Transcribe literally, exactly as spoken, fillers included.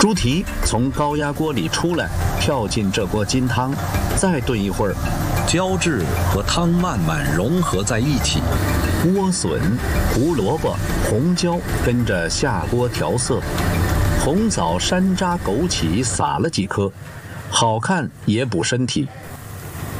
猪蹄从高压锅里出来，跳进这锅金汤，再炖一会儿， 胶质和汤慢慢融合在一起。 莴笋、胡萝卜、红椒跟着下锅调色，红枣、山楂、枸杞撒了几颗，好看也补身体。